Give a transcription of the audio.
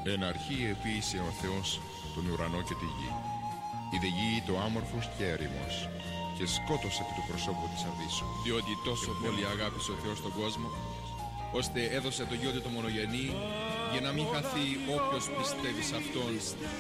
Εν αρχή επίησε ο Θεός τον ουρανό και τη γη. Η δε γη το άμορφος και έρημος, και σκότωσε του προσώπου της Αβύσσου. Διότι τόσο πολύ αγάπησε ο Θεός τον κόσμο, ώστε έδωσε το γιο του το μονογενή, για να μην χαθεί όποιος πιστεύει σε Αυτόν,